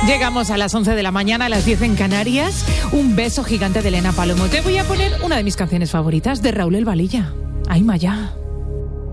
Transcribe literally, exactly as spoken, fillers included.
Llegamos a las once de la mañana, a las diez en Canarias. Un beso gigante de Elena Palomo. Te voy a poner una de mis canciones favoritas de Raúl El Valilla. Ay, Maya.